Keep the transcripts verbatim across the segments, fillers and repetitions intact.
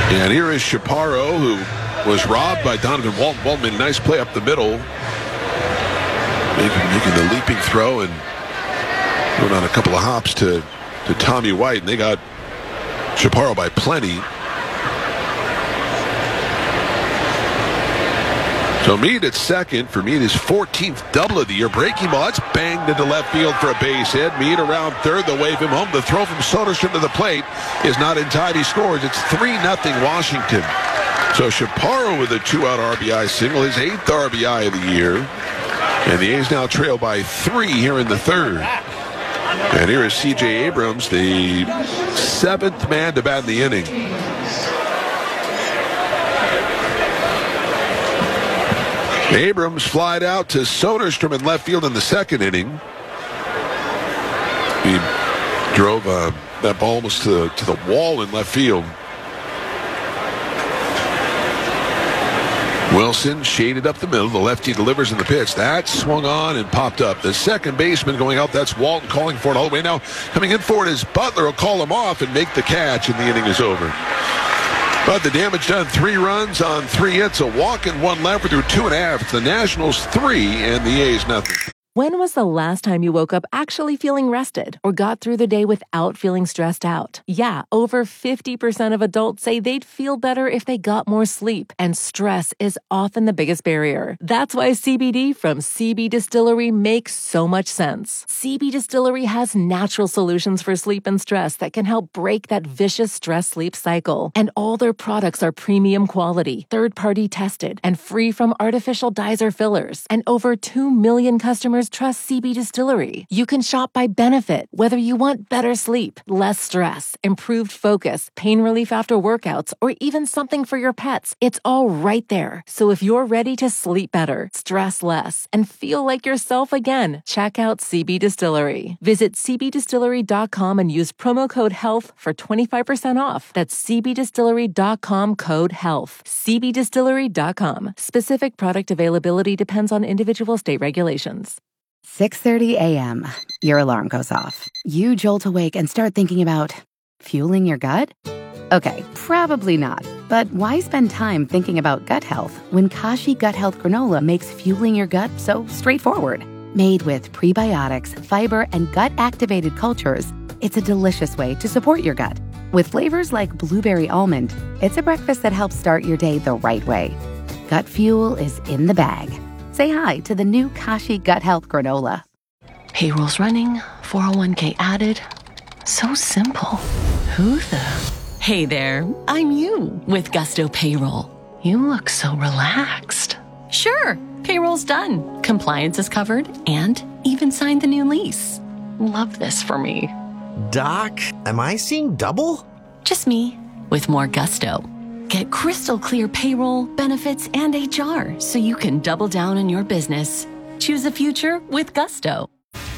And here is Chaparro, who was robbed by Donovan Walton. Walton made a nice play up the middle, making, making the leaping throw and going on a couple of hops to, to Tommy White. And they got Chaparro by plenty. So Mead at second. For Mead, his fourteenth double of the year. Breaking ball. That's banged into left field for a base hit. Mead around third. They'll wave him home. The throw from Soderstrom to the plate is not in time. He scores. It's three nothing Washington. So Chaparro with a two-out R B I single. His eighth R B I of the year. And the A's now trail by three here in the third. And here is C J Abrams, the seventh man to bat in the inning. Abrams flied out to Soderstrom in left field in the second inning. He drove uh, that ball almost to, to the wall in left field. Wilson shaded up the middle. The lefty delivers in the pitch. That swung on and popped up. The second baseman going out, that's Walton calling for it all the way. Now coming in for it is Butler. Will call him off and make the catch, and the inning is over. But the damage done, three runs on three hits, a walk and one left through two and a half. It's the Nationals three and the A's nothing. When was the last time you woke up actually feeling rested or got through the day without feeling stressed out? Yeah, over fifty percent of adults say they'd feel better if they got more sleep, and stress is often the biggest barrier. That's why C B D from C B Distillery makes so much sense. C B Distillery has natural solutions for sleep and stress that can help break that vicious stress-sleep cycle. And all their products are premium quality, third-party tested, and free from artificial dyes or fillers. And over two million customers trust C B Distillery. You can shop by benefit, whether you want better sleep, less stress, improved focus, pain relief after workouts, or even something for your pets. It's all right there. So if you're ready to sleep better, stress less, and feel like yourself again, check out C B Distillery. Visit c b distillery dot com and use promo code HEALTH for twenty-five percent off. That's c b distillery dot com code HEALTH. c b distillery dot com. Specific product availability depends on individual state regulations. six thirty a.m. Your alarm goes off. You jolt awake and start thinking about fueling your gut? Okay, probably not. But why spend time thinking about gut health when Kashi Gut Health Granola makes fueling your gut so straightforward? Made with prebiotics, fiber, and gut-activated cultures, it's a delicious way to support your gut. With flavors like blueberry almond, it's a breakfast that helps start your day the right way. Gut fuel is in the bag. Say hi to the new Kashi Gut Health Granola. Payroll's running, four oh one k added. So simple. Who the? Hey there, I'm you with Gusto Payroll. You look so relaxed. Sure, payroll's done. Compliance is covered and even signed the new lease. Love this for me. Doc, am I seeing double? Just me with more gusto. Get crystal clear payroll, benefits, and H R so you can double down on your business. Choose a future with Gusto.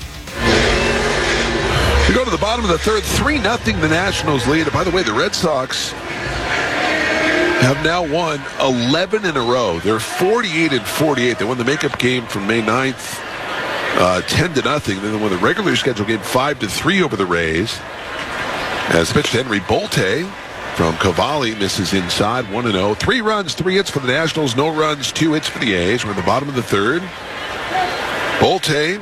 We go to the bottom of the third, three nothing the Nationals lead. And by the way, the Red Sox have now won eleven in a row. They're forty-eight and forty-eight. They won the makeup game from May ninth, uh, ten to nothing. Then they won the regularly scheduled game five to three over the Rays. As pitched to Henry Bolte from Cavalli, misses inside, one and oh. Three runs, three hits for the Nationals, no runs, two hits for the A's. We're in the bottom of the third. Bolte,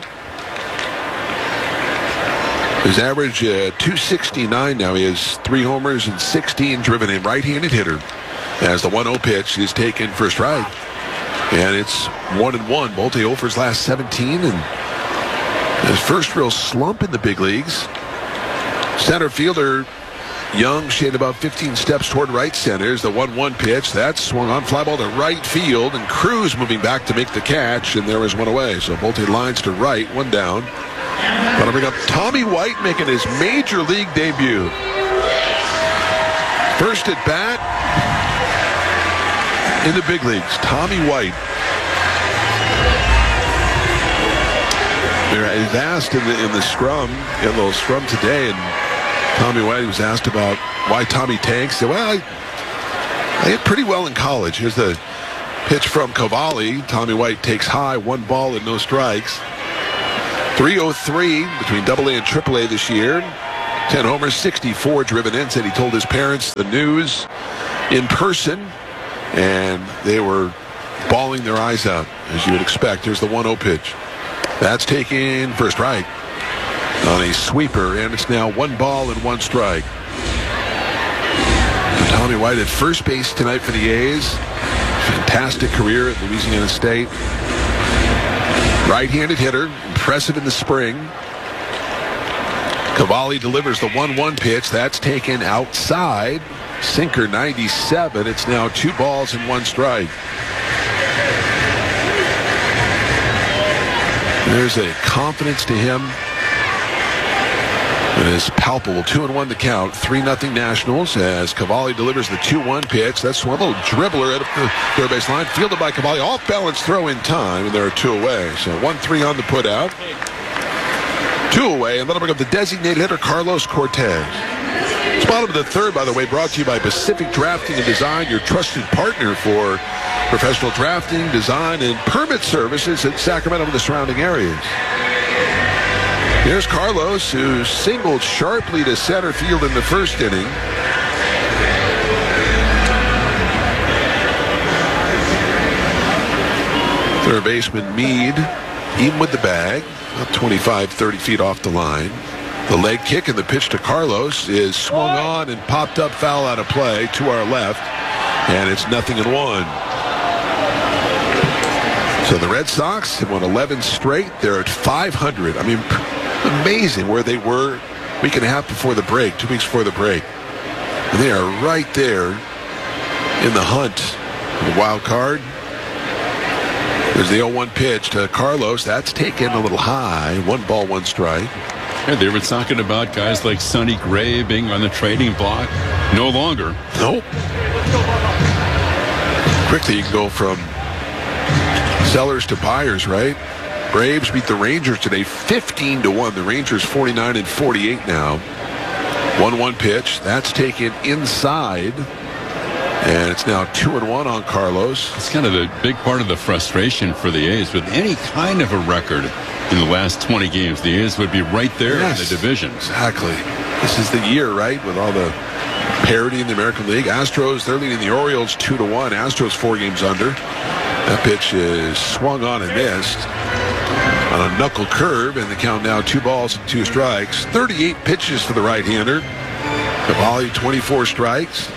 his average uh, two sixty-nine now. He has three homers and sixteen driven in. Right-handed hitter. As the one oh pitch is taken for a strike. And it's one and one. Bolte oh for his last seventeen, and his first real slump in the big leagues. Center fielder Young shaded about fifteen steps toward right center. Is the one one pitch. That swung on, fly ball to right field, and Cruz moving back to make the catch, and there was one away. So Bolte lines to right, one down. Going to bring up Tommy White making his major league debut. First at bat in the big leagues, Tommy White. He was asked in the in the scrum, in a little scrum today, and Tommy White was asked about why Tommy tanks. He said, well, I, I hit pretty well in college. Here's the pitch from Cavalli. Tommy White takes high, one ball and no strikes. three oh three between double A and triple A this year. ten homers, sixty-four driven in. Said he told his parents the news in person, and they were bawling their eyes out, as you would expect. Here's the one oh pitch. That's taken for a strike on a sweeper, and it's now one ball and one strike. And Tommy White at first base tonight for the A's. Fantastic career at Louisiana State. Right-handed hitter, impressive in the spring. Cavalli delivers the one one pitch. That's taken outside. Sinker ninety-seven. It's now two balls and one strike. There's a confidence to him that is palpable. Two and one to count. Three nothing Nationals as Cavalli delivers the two one pitch. That's a little dribbler at the third base line. Fielded by Cavalli. Off balance throw in time, and there are two away. So one three on the put out. Two away, and that'll bring up the designated hitter, Carlos Cortez. It's bottom of the third, by the way, brought to you by Pacific Drafting and Design, your trusted partner for professional drafting, design, and permit services in Sacramento and the surrounding areas. Here's Carlos, who singled sharply to center field in the first inning. Third baseman Meade, even with the bag, about twenty-five, thirty feet off the line. The leg kick and the pitch to Carlos is swung on and popped up, foul out of play to our left, and it's nothing and one. So the Red Sox have won eleven straight. They're at five hundred. I mean, amazing where they were a week and a half before the break, two weeks before the break. And they are right there in the hunt for the wild card. There's the oh one pitch to Carlos. That's taken a little high. One ball, one strike. Yeah, they were talking about guys like Sonny Gray being on the trading block. No longer. Nope. Quickly you can go from sellers to buyers, right? Braves beat the Rangers today fifteen to one. The Rangers forty-nine and forty-eight now. one one pitch. That's taken inside. And it's now two and one on Carlos. It's kind of a big part of the frustration for the A's. With any kind of a record in the last twenty games, the A's would be right there yes, in the division. Exactly. This is the year, right, with all the parity in the American League. Astros, they're leading the Orioles two to one. Astros four games under. That pitch is swung on and missed on a knuckle curve, and the count now two balls and two strikes. thirty-eight pitches for the right-hander. Cavalli, twenty-four strikes.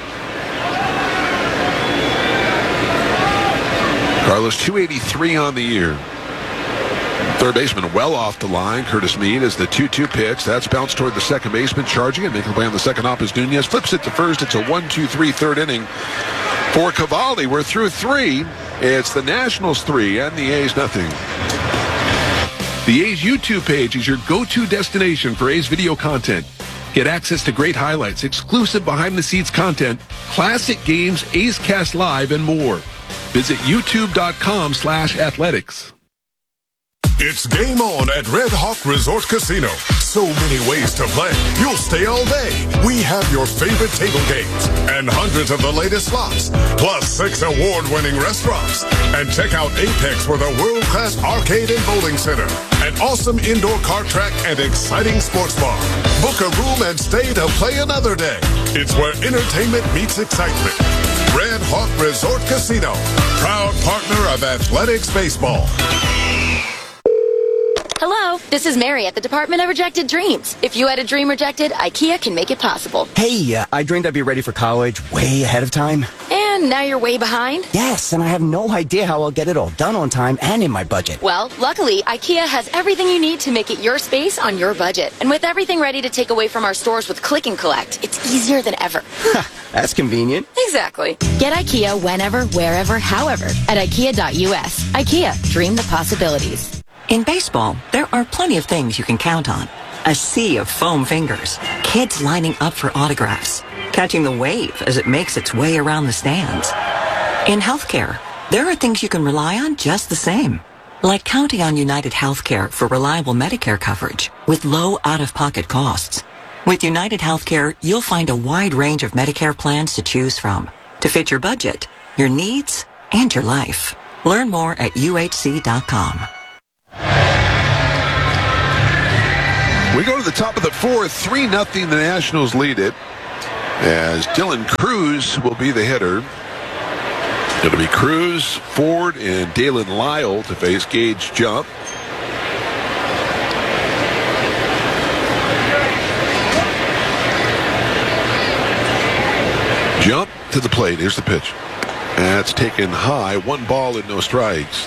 Carlos, two eighty-three on the year. Third baseman well off the line. Curtis Meade is the two two pitch. That's bounced toward the second baseman, charging and making the play on the second hop is Nunez. Flips it to first. It's a one two three third inning for Cavalli. We're through three. It's the Nationals three and the A's nothing. The A's YouTube page is your go-to destination for A's video content. Get access to great highlights, exclusive behind-the-scenes content, classic games, A's Cast Live, and more. Visit youtube.com slash athletics. It's game on at Red Hawk Resort Casino. So many ways to play. You'll stay all day. We have your favorite table games and hundreds of the latest slots, plus six award-winning restaurants. And check out Apex with a world-class arcade and bowling center, an awesome indoor kart track, and exciting sports bar. Book a room and stay to play another day. It's where entertainment meets excitement. Red Hawk Resort Casino, proud partner of Athletics Baseball. Hello, this is Mary at the Department of Rejected Dreams. If you had a dream rejected, IKEA can make it possible. Hey, uh, I dreamed I'd be ready for college way ahead of time. And now you're way behind? Yes, and I have no idea how I'll get it all done on time and in my budget. Well, luckily, IKEA has everything you need to make it your space on your budget. And with everything ready to take away from our stores with Click and Collect, it's easier than ever. That's convenient. Exactly. Get IKEA whenever, wherever, however at IKEA dot U S. IKEA, dream the possibilities. In baseball, there are plenty of things you can count on. A sea of foam fingers, kids lining up for autographs, catching the wave as it makes its way around the stands. In healthcare, there are things you can rely on just the same, like counting on United Healthcare for reliable Medicare coverage with low out-of-pocket costs. With United Healthcare, you'll find a wide range of Medicare plans to choose from to fit your budget, your needs, and your life. Learn more at U H C dot com. We go to the top of the fourth, three nothing. The Nationals lead it. as Dylan Cruz will be the hitter. It'll be Cruz, Ford, and Dalen Lyle to face Gage Jump. Jump to the plate. Here's the pitch. That's taken high. One ball and no strikes.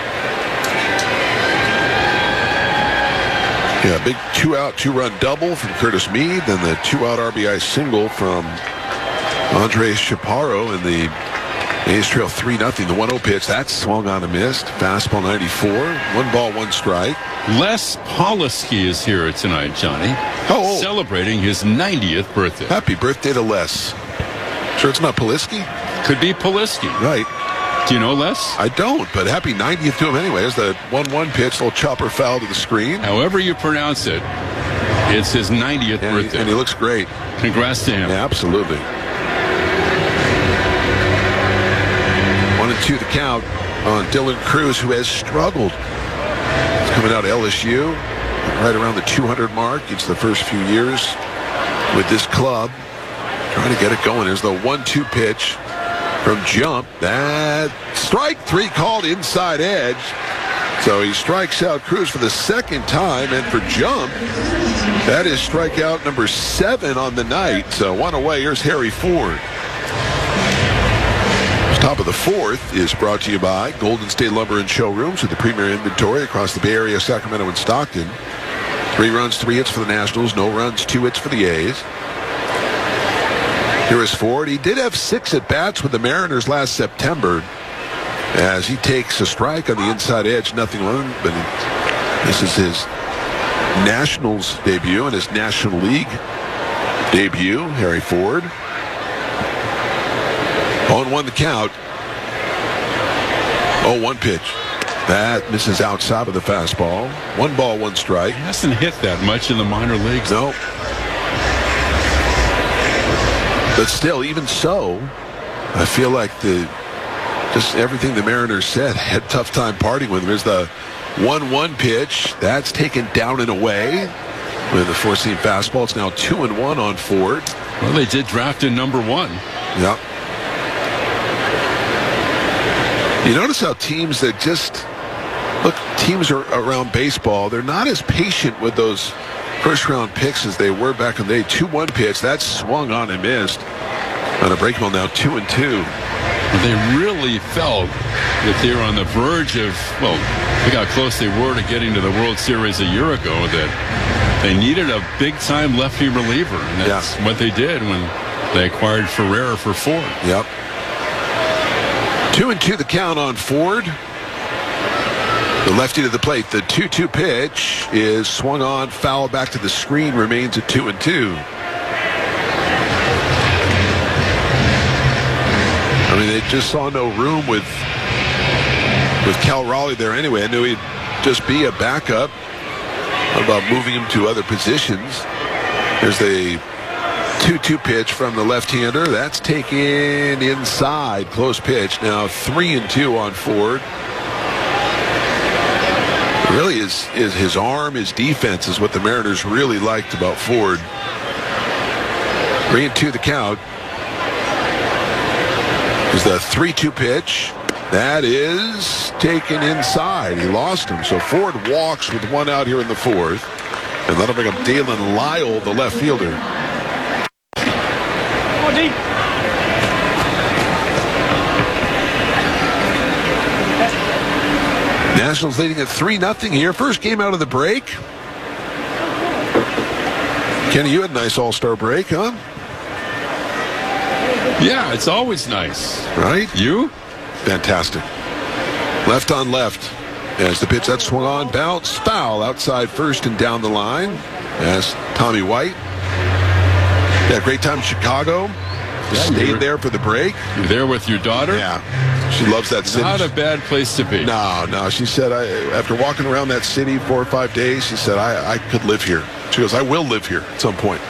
Yeah, big two-out, two-run double from Curtis Mead. Then the two-out R B I single from Andres Chaparro. And the A's trail three nothing. The one oh pitch, that swung on and missed. Fastball ninety-four. One ball, one strike. Les Polsky is here tonight, Johnny. How old? Celebrating his ninetieth birthday. Happy birthday to Les. Sure it's not Polisky? Could be Polsky. Right. Do you know Les? I don't, but happy ninetieth to him anyway. As the one one pitch, little chopper foul to the screen. However you pronounce it, it's his ninetieth and birthday. He, and he looks great. Congrats to him. Yeah, absolutely. One and two the count on Dylan Cruz, who has struggled. He's coming out of L S U, right around the two hundred mark. It's the first few years with this club. Trying to get it going. There's the one two pitch from Jump. That strike three called inside edge. So he strikes out Cruz for the second time. And for Jump, that is strikeout number seven on the night. So one away. Here's Harry Ford. Top of the fourth is brought to you by Golden State Lumber and Showrooms with the premier inventory across the Bay Area, Sacramento, and Stockton. Three runs, three hits for the Nationals. No runs, two hits for the A's. Here is Ford. He did have six at-bats with the Mariners last September as he takes a strike on the inside edge. Nothing wrong, but this is his Nationals debut and his National League debut. Harry Ford. oh one the count. oh one pitch. That misses outside of the fastball. One ball, one strike. He hasn't hit that much in the minor leagues. No. But still, even so, I feel like the just everything the Mariners said had a tough time partying with him. There's the one one pitch. That's taken down and away with the four-seam fastball. It's now two and one on Ford. Well, they did draft in number one. Yep. You notice how teams that just look, teams are around baseball, they're not as patient with those first round picks as they were back in the day. two one pitch, that swung on and missed. On a break ball now, two and two. They really felt that they were on the verge of, well, look how close they were to getting to the World Series a year ago, that they needed a big-time lefty reliever, and that's yeah. what they did when they acquired Ferreira for Ford. Yep. Two and two the count on Ford. The lefty to the plate. The two two pitch is swung on, foul back to the screen, remains at two and two. I mean, they just saw no room with with Cal Raleigh there anyway. I knew he'd just be a backup. What about moving him to other positions? There's the two two pitch from the left-hander. That's taken inside. Close pitch. Now three and two on Ford. Really, is is his arm, his defense is what the Mariners really liked about Ford. Three and two the count. Is the three two pitch. That is taken inside. He lost him. So Ford walks with one out here in the fourth. And that'll bring up Dalen Lyle, the left fielder. Nationals leading at three nothing here. First game out of the break. Kenny, you had a nice all-star break, huh? Yeah, it's always nice. Right? You? Fantastic. Left on left. As the pitch that swung on, bounce, foul outside first and down the line. As Tommy White. Yeah, great time in Chicago. Yeah, stayed there for the break. You're there with your daughter? Yeah. She loves that city. Not a bad place to be. No, no. She said, I, after walking around that city four or five days, she said, I, I could live here. She goes, I will live here at some point.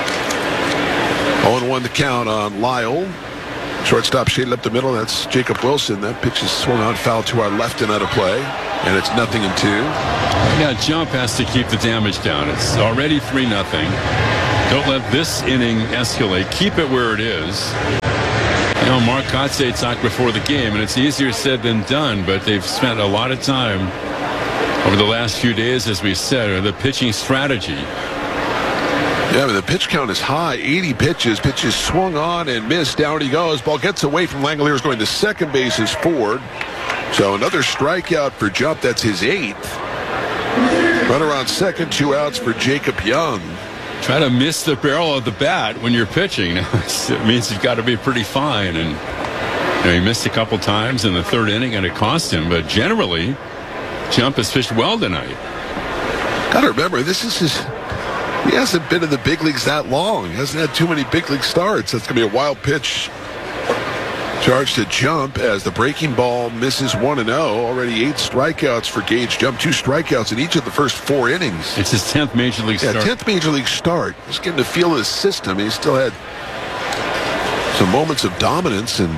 oh and one the count on Lyle. Shortstop shaded up the middle. That's Jacob Wilson. That pitch is swung on foul to our left and out of play. And it's nothing and two. Yeah, Jump has to keep the damage down. It's already three nothing. Don't let this inning escalate. Keep it where it is. You know, Mark Kotsay talked before the game, and it's easier said than done, but they've spent a lot of time over the last few days, as we said, on the pitching strategy. Yeah, but the pitch count is high. eighty pitches. Pitches swung on and missed. Down he goes. Ball gets away from Langoliers, going to second base is Ford. So another strikeout for Jump. That's his eighth. Runner on second, two outs for Jacob Young. Try to miss the barrel of the bat when you're pitching. It means you've got to be pretty fine. And you know, he missed a couple times in the third inning, and it cost him. But generally, Jump has pitched well tonight. Got to remember, this is his... He hasn't been in the big leagues that long. He hasn't had too many big league starts. That's going to be a wild pitch. Charge to Jump as the breaking ball misses one and oh. Already eight strikeouts for Gage Jump. Two strikeouts in each of the first four innings. It's his tenth major league yeah, start. tenth major league start. Just getting to feel his system. He still had some moments of dominance. And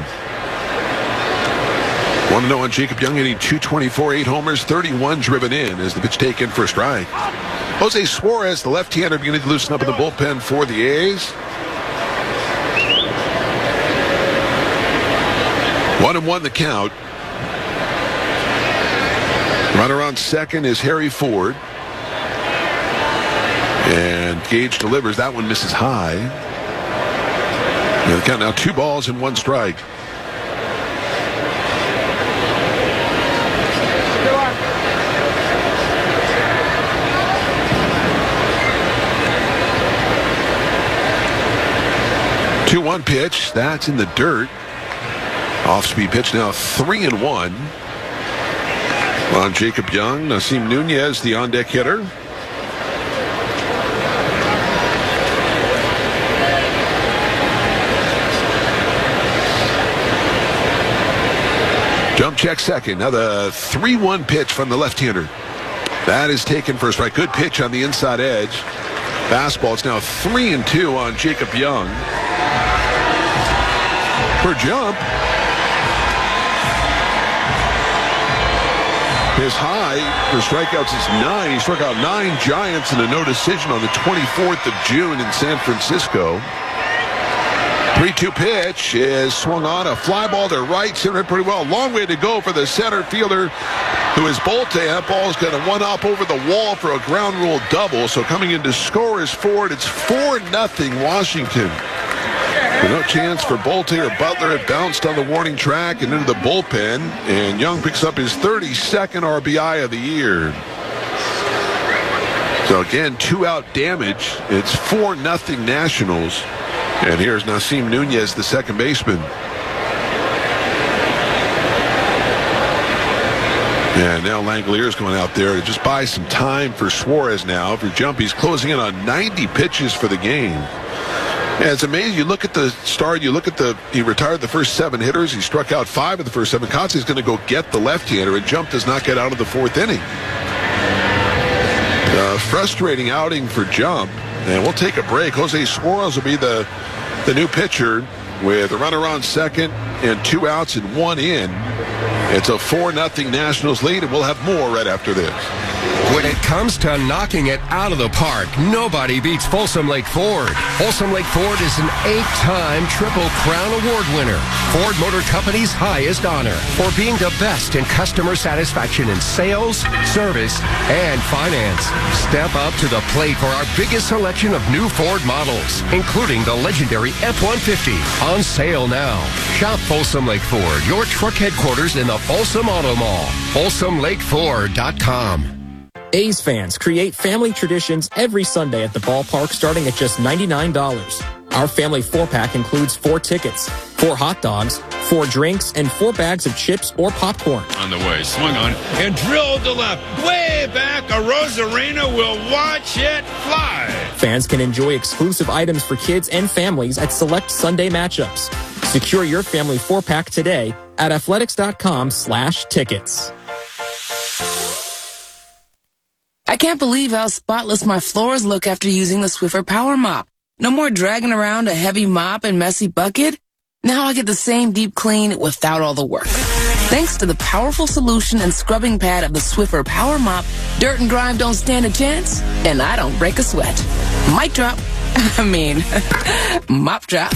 one and oh on Jacob Young, hitting two twenty-four, eight homers, thirty-one driven in as the pitch taken for a strike. Jose Suarez, the left-hander, beginning to loosen up in the bullpen for the A's. One and one the count. Runner on second is Harry Ford. And Gage delivers. That one misses high. And the count now two balls and one strike. two one pitch. That's in the dirt. Off-speed pitch now three and one. On Jacob Young, Nasim Nunez, the on-deck hitter. Jump check second. Now the three one pitch from the left-hander. That is taken for a strike. Good pitch on the inside edge. Fastball. It's now three and two on Jacob Young. For Jump. His high for strikeouts is nine. He struck out nine Giants in a no decision on the twenty-fourth of June in San Francisco. three two pitch is swung on. A fly ball to right. Center it pretty well. Long way to go for the center fielder, who is Bolte. That ball is going to one up over the wall for a ground rule double. So coming in to score is Ford. It's four nothing Washington. But no chance for Bolte or Butler. It bounced on the warning track and into the bullpen. And Young picks up his thirty-second R B I of the year. So again, two-out damage. It's four nothing Nationals. And here's Nasim Nunez, the second baseman. And now Langoliers going out there to just buy some time for Suarez now. For Jump, he's closing in on ninety pitches for the game. Yeah, it's amazing. You look at the start, you look at the, he retired the first seven hitters. He struck out five of the first seven. Kotsay's going to go get the left-hander, and Jump does not get out of the fourth inning. Uh, frustrating outing for Jump. And we'll take a break. Jose Suarez will be the, the new pitcher with a runner on second and two outs and one in. It's a four nothing Nationals lead, and we'll have more right after this. When it comes to knocking it out of the park, nobody beats Folsom Lake Ford. Folsom Lake Ford is an eight-time Triple Crown Award winner, Ford Motor Company's highest honor for being the best in customer satisfaction in sales, service, and finance. Step up to the plate for our biggest selection of new Ford models, including the legendary F one fifty, on sale now. Shop Folsom Lake Ford, your truck headquarters in the Folsom Auto Mall. Folsom Lake Ford dot com. A's fans create family traditions every Sunday at the ballpark, starting at just ninety-nine dollars. Our family four-pack includes four tickets, four hot dogs, four drinks, and four bags of chips or popcorn. On the way, swung on and drilled to left. Way back, a Rosarena will watch it fly. Fans can enjoy exclusive items for kids and families at select Sunday matchups. Secure your family four-pack today at athletics.com slash tickets. I can't believe how spotless my floors look after using the Swiffer Power Mop. No more dragging around a heavy mop and messy bucket. Now I get the same deep clean without all the work. Thanks to the powerful solution and scrubbing pad of the Swiffer Power Mop, dirt and grime don't stand a chance, and I don't break a sweat. Mic drop. I mean, mop drop.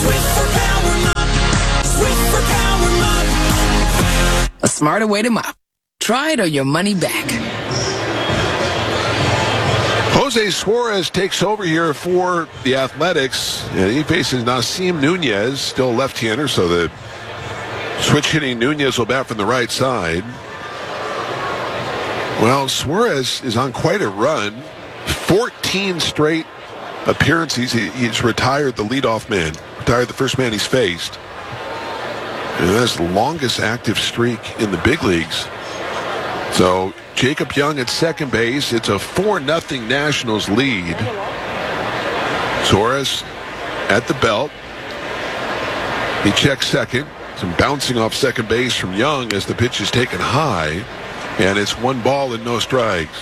A smarter way to mop. Try it or your money back. Jose Suarez takes over here for the Athletics, and he faces Nasim Nunez, still left-hander, so the switch-hitting Nunez will bat from the right side. Well, Suarez is on quite a run. fourteen straight appearances. He, he's retired the leadoff man, retired the first man he's faced. And that's the longest active streak in the big leagues. So Jacob Young at second base. It's a four nothing Nationals lead. Suarez at the belt. He checks second. Some bouncing off second base from Young as the pitch is taken high. And it's one ball and no strikes.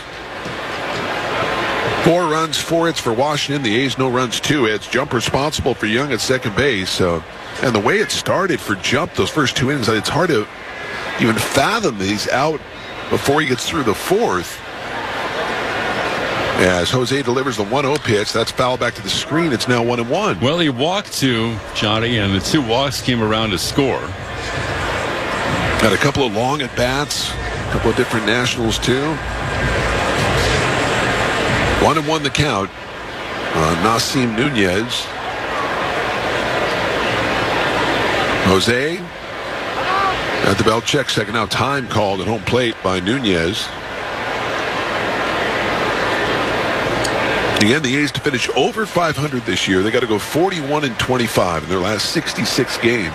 Four runs, four hits for Washington. The A's no runs, two hits. Jump responsible for Young at second base. So, and the way it started for Jump, those first two innings, it's hard to even fathom that he's out before he gets through the fourth. As Jose delivers the one oh pitch, that's foul back to the screen. It's now one and one. Well, he walked two, Johnny, and the two walks came around to score. Had a couple of long at bats, a couple of different Nationals too. One and one the count. Uh, Nasim Nunez. Jose at the belt, check second. Now time called at home plate by Nunez. Again, the A's to finish over five hundred this year. They got to go forty-one and twenty-five in their last sixty-six games.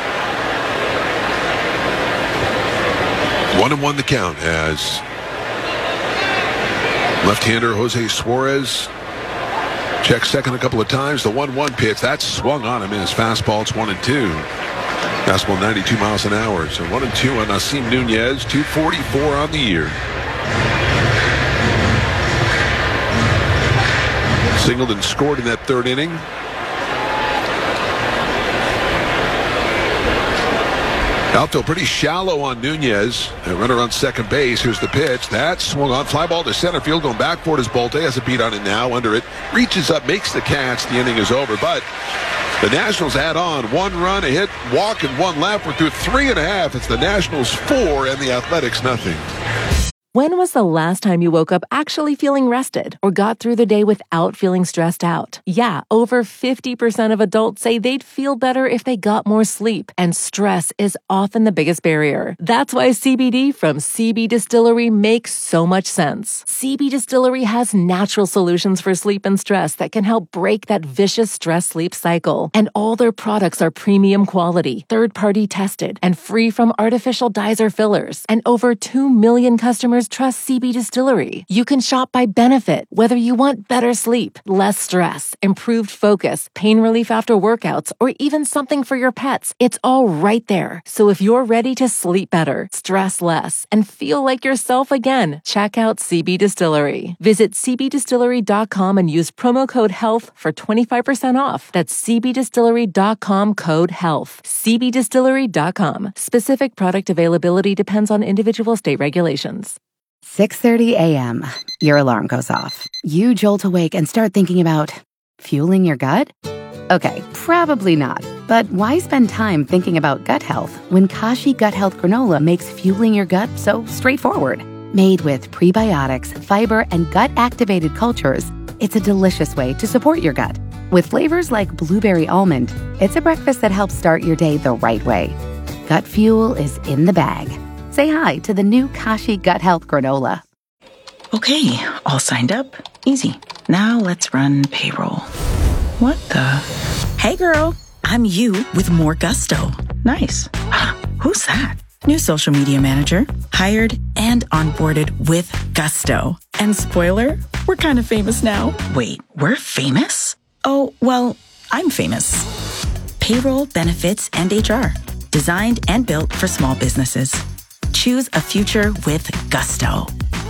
One and one the count as left-hander Jose Suarez checks second a couple of times. The one one pitch, that's swung on him in his fastball. It's one and two. Fastball ninety-two miles an hour. So one and two on Nasim Nunez. two forty-four on the year. Singled and scored in that third inning. Outfield pretty shallow on Nunez. A runner on second base. Here's the pitch. That swung on. Fly ball to center field. Going back for it as Bolte has a beat on it now. Under it. Reaches up. Makes the catch. The inning is over. But the Nationals add on one run, a hit, walk, and one left. We're through three and a half. It's the Nationals four and the Athletics nothing. When was the last time you woke up actually feeling rested or got through the day without feeling stressed out? Yeah, over fifty percent of adults say they'd feel better if they got more sleep, and stress is often the biggest barrier. That's why C B D from C B Distillery makes so much sense. C B Distillery has natural solutions for sleep and stress that can help break that vicious stress-sleep cycle. And all their products are premium quality, third-party tested, and free from artificial dyes or fillers. And over two million customers trust C B Distillery. You can shop by benefit, whether you want better sleep, less stress, improved focus, pain relief after workouts, or even something for your pets. It's all right there. So if you're ready to sleep better, stress less, and feel like yourself again, check out C B Distillery. Visit c b distillery dot com and use promo code HEALTH for twenty-five percent off. That's c b distillery dot com code HEALTH. c b distillery dot com. Specific product availability depends on individual state regulations. six thirty a.m. Your alarm goes off. You jolt awake and start thinking about fueling your gut? Okay, probably not. But why spend time thinking about gut health when Kashi Gut Health Granola makes fueling your gut so straightforward? Made with prebiotics, fiber, and gut-activated cultures, it's a delicious way to support your gut. With flavors like blueberry almond, it's a breakfast that helps start your day the right way. Gut fuel is in the bag. Say hi to the new Kashi Gut Health Granola. Okay, all signed up. Easy. Now let's run payroll. What the? Hey girl, I'm you with more gusto. Nice. Who's that? New social media manager. Hired and onboarded with gusto. And spoiler, we're kind of famous now. Wait, we're famous? Oh, well, I'm famous. Payroll, benefits, and H R. Designed and built for small businesses. Choose a future with gusto.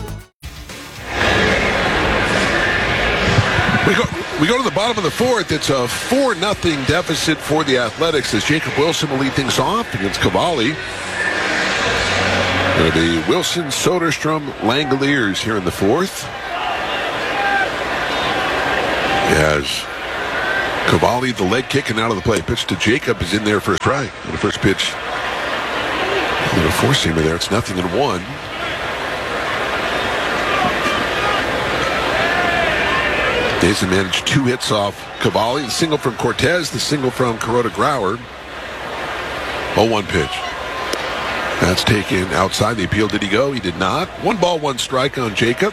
We go, we go to the bottom of the fourth. It's a four nothing deficit for the Athletics as Jacob Wilson will lead things off against Cavalli. Going to be Wilson, Soderstrom, Langoliers here in the fourth. As Cavalli, the leg kicking out of the play. Pitch to Jacob is in there for a strike. On the first pitch, a little four-seamer there. It's nothing and one. Mason managed two hits off Cavalli. The single from Cortez, the single from Kuroda Grauer. oh one pitch. That's taken outside the appeal. Did he go? He did not. One ball, one strike on Jacob.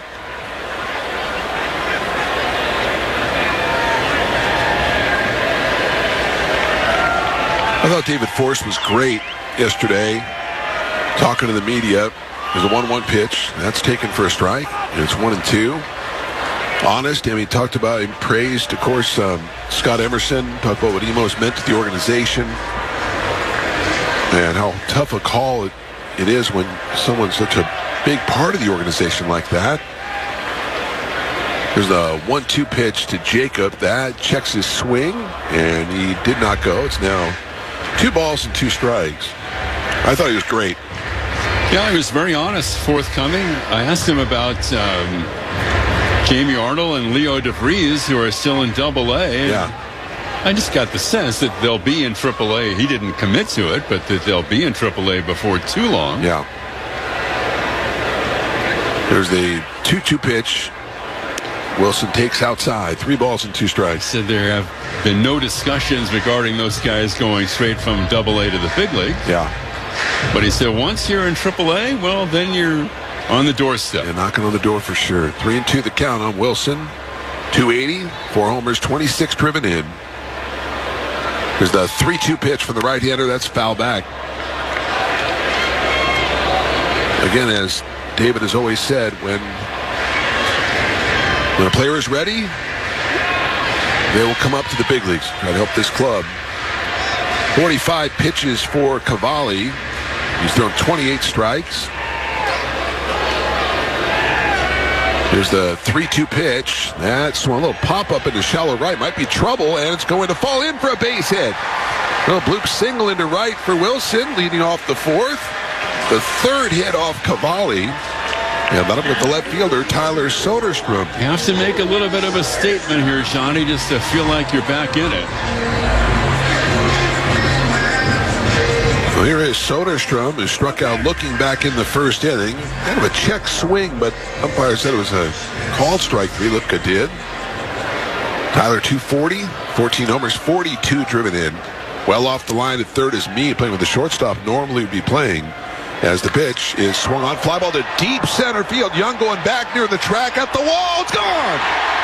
I thought David Force was great yesterday talking to the media. There's a one one pitch. That's taken for a strike. And it's one and two. Honest, and he talked about, he praised, of course, um, Scott Emerson, talked about what Emos meant to the organization and how tough a call it, it is when someone's such a big part of the organization like that. There's a one two pitch to Jacob. That checks his swing, and he did not go. It's now two balls and two strikes. I thought he was great. Yeah, he was very honest, forthcoming. I asked him about um, Jamie Arnold and Leo DeVries, who are still in Double A. Yeah. I just got the sense that they'll be in Triple A. He didn't commit to it, but that they'll be in Triple A before too long. Yeah. There's the two two pitch. Wilson takes outside. Three balls and two strikes. Said there have been no discussions regarding those guys going straight from Double A to the big league. Yeah. But he said once you're in Triple A, well, then you're on the doorstep. Yeah, knocking on the door for sure. Three and two the count on Wilson. two eighty, four homers, twenty-six driven in. There's the three two pitch from the right-hander. That's foul back. Again, as David has always said, when, when a player is ready, they will come up to the big leagues, try to help this club. forty-five pitches for Cavalli. He's thrown twenty-eight strikes. Here's the three two pitch. That's a little pop-up into shallow right. Might be trouble, and it's going to fall in for a base hit. Little bloop single into right for Wilson, leading off the fourth. The third hit off Cavalli. Yeah, that'll with the left fielder, Tyler Soderstrom. You have to make a little bit of a statement here, Johnny, just to feel like you're back in it. Well, here is Soderstrom, who struck out looking back in the first inning. Kind of a check swing, but umpire said it was a called strike three. Lipka did. Tyler, two forty, fourteen homers, forty-two driven in. Well off the line at third is me, playing with the shortstop normally would be playing. As the pitch is swung on, fly ball to deep center field. Young going back near the track at the wall. It's gone!